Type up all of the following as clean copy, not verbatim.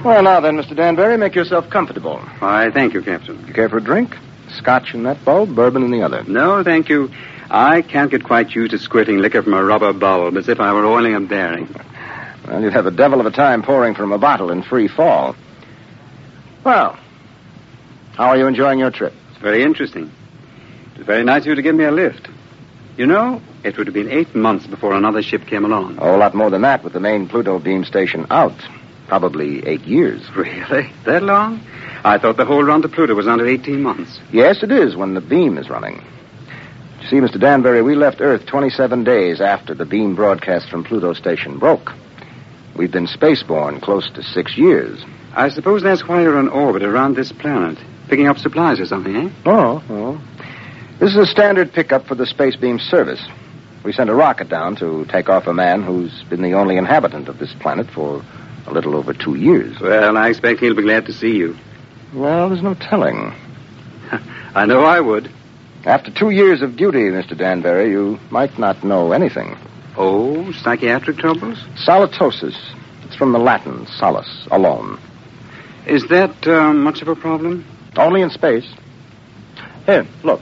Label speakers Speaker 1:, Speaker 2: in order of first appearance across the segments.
Speaker 1: Well, now then, Mr. Danbury, make yourself comfortable.
Speaker 2: Why, thank you, Captain.
Speaker 1: You care for a drink? Scotch in that bulb, bourbon in the other.
Speaker 2: No, thank you. I can't get quite used to squirting liquor from a rubber bulb as if I were oiling a bearing.
Speaker 1: Well, you'd have a devil of a time pouring from a bottle in free fall. Well, how are you enjoying your trip?
Speaker 2: It's very interesting. It was very nice of you to give me a lift. You know, it would have been 8 months before another ship came along.
Speaker 1: Oh, a lot more than that with the main Pluto beam station out. Probably 8 years.
Speaker 2: Really? That long? I thought the whole run to Pluto was under 18 months.
Speaker 1: Yes, it is when the beam is running. You see, Mr. Danbury, we left Earth 27 days after the beam broadcast from Pluto station broke. We've been spaceborne close to 6 years.
Speaker 2: I suppose that's why you're on orbit around this planet, picking up supplies or something, eh?
Speaker 1: Oh. This is a standard pickup for the space beam service. We sent a rocket down to take off a man who's been the only inhabitant of this planet for a little over 2 years.
Speaker 2: Well, I expect he'll be glad to see you.
Speaker 1: Well, there's no telling.
Speaker 2: I know I would.
Speaker 1: After 2 years of duty, Mr. Danbury, you might not know anything.
Speaker 2: Oh, psychiatric troubles?
Speaker 1: Solitosis. It's from the Latin, solus, alone.
Speaker 2: Is that much of a problem?
Speaker 1: Only in space. Here, look.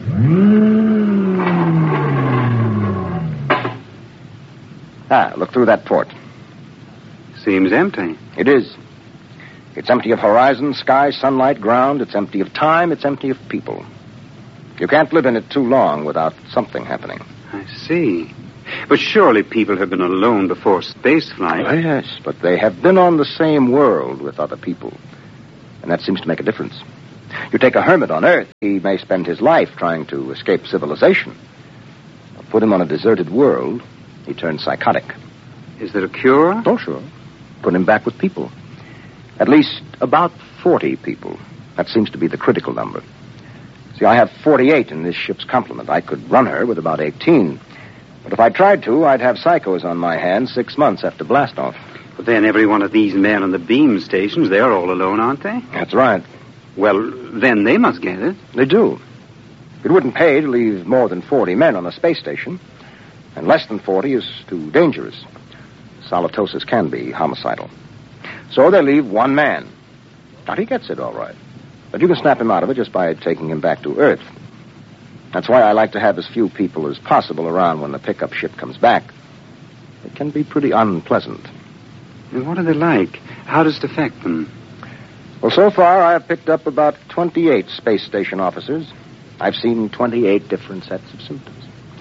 Speaker 1: Look through that port.
Speaker 2: Seems empty.
Speaker 1: It is. It's empty of horizon, sky, sunlight, ground. It's empty of time. It's empty of people. You can't live in it too long without something happening.
Speaker 2: I see. But surely people have been alone before spaceflight.
Speaker 1: Oh, yes, but they have been on the same world with other people. And that seems to make a difference. You take a hermit on Earth, he may spend his life trying to escape civilization. Put him on a deserted world, he turns psychotic.
Speaker 2: Is there a cure?
Speaker 1: Oh, sure. Put him back with people. At least about 40 people. That seems to be the critical number. See, I have 48 in this ship's complement. I could run her with about 18. But if I tried to, I'd have psychos on my hands 6 months after blastoff.
Speaker 2: But then every one of these men on the beam stations, they're all alone, aren't they?
Speaker 1: That's right.
Speaker 2: Well, then they must get it.
Speaker 1: They do. It wouldn't pay to leave more than 40 men on a space station. And less than 40 is too dangerous. Solitosis can be homicidal. So they leave one man. Now, he gets it all right. But you can snap him out of it just by taking him back to Earth. That's why I like to have as few people as possible around when the pickup ship comes back. It can be pretty unpleasant.
Speaker 2: And what are they like? How does it affect them?
Speaker 1: Well, so far, I have picked up about 28 space station officers. I've seen 28 different sets of symptoms.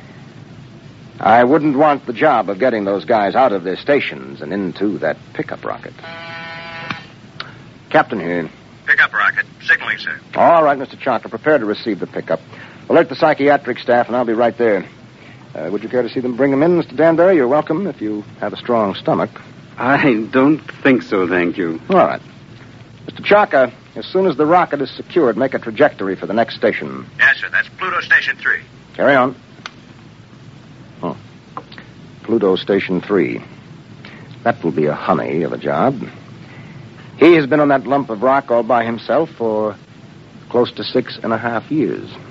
Speaker 1: I wouldn't want the job of getting those guys out of their stations and into that pickup rocket. Captain here.
Speaker 3: Pickup rocket. Signaling, sir.
Speaker 1: All right, Mr. Chalker. Prepare to receive the pickup. Alert the psychiatric staff, and I'll be right there. Would you care to see them bring them in, Mr. Danbury? You're welcome if you have a strong stomach.
Speaker 2: I don't think so, thank you.
Speaker 1: All right. Mr. Chalker, as soon as the rocket is secured, make a trajectory for the next station.
Speaker 3: Yes, sir. That's Pluto Station 3.
Speaker 1: Carry on. Oh. Pluto Station 3. That will be a honey of a job. He has been on that lump of rock all by himself for close to 6.5 years.